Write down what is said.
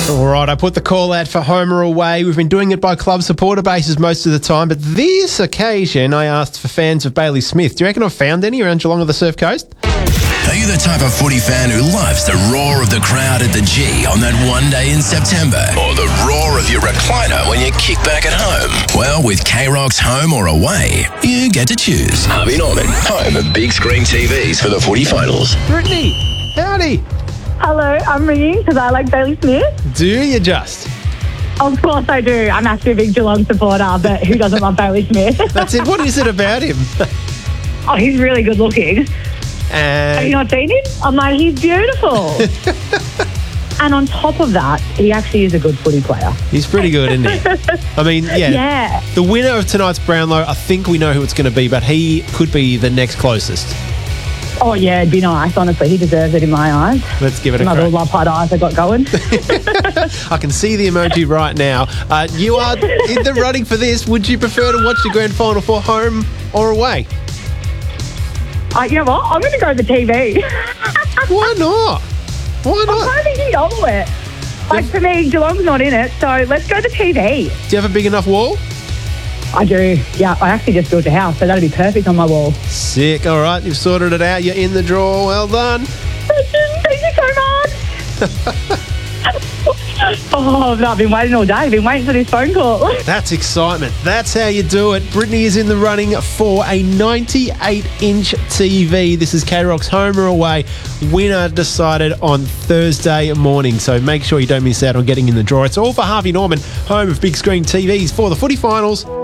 All right, I put the call out for home or away. We've been doing it by club supporter bases most of the time, but this occasion I asked for fans of Bailey Smith. Do you reckon I've found any around Geelong or the Surf Coast? Are you the type of footy fan who loves the roar of the crowd at the G on that one day in September? Or the roar of your recliner when you kick back at home? Well, with K-Rock's Home or Away, you get to choose. Harvey Norman, home of big screen TVs for the footy finals. Brittany, howdy. Hello, I'm ringing because I like Bailey Smith. Do you just? Of course I do. I'm actually a big Geelong supporter, but who doesn't love Bailey Smith? That's it. What is it about him? Oh, he's really good looking. Have you not seen him? I'm like, he's beautiful. And on top of that, he actually is a good footy player. He's pretty good, isn't he? I mean, yeah. The winner of tonight's Brownlow, I think we know who it's going to be, but he could be the next closest. Oh, yeah, it'd be nice, honestly. He deserves it in my eyes. Let's give it a my crack. little love-heart eyes I got going. I can see the emoji right now. You are in the running for this. Would you prefer to watch the grand final for home or away? You know what? I'm going to go with the TV. Why not? Why not? I'm kind of thinking over it. Like, for me, Geelong's not in it, so let's go the TV. Do you have a big enough wall? I do. Yeah, I actually just built a house, so that'll be perfect on my wall. Sick. All right, you've sorted it out. You're in the draw. Well done. Thank you so much. Oh, I've been waiting all day. I've been waiting for this phone call. That's excitement. That's how you do it. Brittany is in the running for a 98-inch TV. This is K-Rock's Home or Away. Winner decided on Thursday morning, so make sure you don't miss out on getting in the draw. It's all for Harvey Norman, home of big screen TVs for the footy finals.